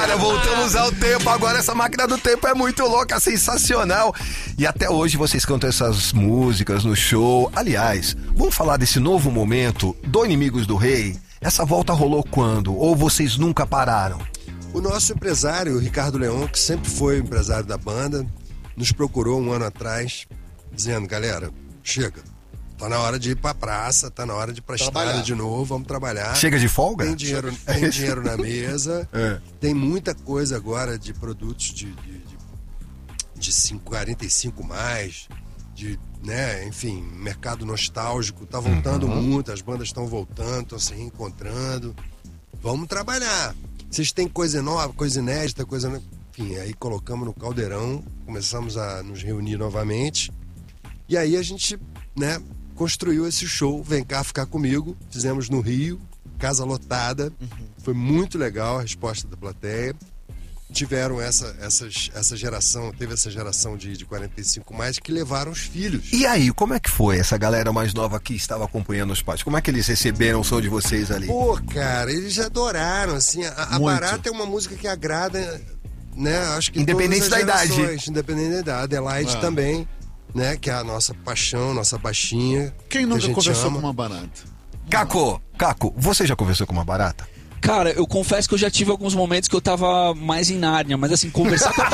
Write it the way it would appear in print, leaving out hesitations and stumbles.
Cara, voltamos ao tempo. Agora essa máquina do tempo é muito louca, sensacional. E até hoje vocês cantam essas músicas no show. Aliás, vamos falar desse novo momento do Inimigos do Rei? Essa volta rolou quando? Ou vocês nunca pararam? O nosso empresário, o Ricardo Leon, que sempre foi o empresário da banda, nos procurou um ano atrás, dizendo, galera, chega. Tá na hora de ir pra praça, tá na hora de ir pra estrada de novo, vamos trabalhar. Chega de folga? Tem dinheiro na mesa, tem muita coisa agora de produtos de 45 mais, né, enfim, mercado nostálgico, tá voltando muito, as bandas estão voltando, estão se reencontrando. Vamos trabalhar. Vocês têm coisa nova, coisa inédita, enfim, aí colocamos no caldeirão, começamos a nos reunir novamente, e aí a gente, né, construiu esse show, Vem Cá Ficar Comigo, fizemos no Rio, casa lotada, foi muito legal a resposta da plateia. Tiveram essa geração, teve essa geração de 45 mais que levaram os filhos. E aí, como é que foi essa galera mais nova que estava acompanhando os pais? Como é que eles receberam o som de vocês ali? Pô, cara, eles adoraram, assim, a Barata é uma música que agrada, né, acho que independente da idade. Independente da idade, Adelaide também, né, que é a nossa paixão, nossa baixinha. Quem nunca conversou com uma barata? Caco, você já conversou com uma barata? Cara, eu confesso que eu já tive alguns momentos que eu tava mais em Nárnia, mas assim, conversar com a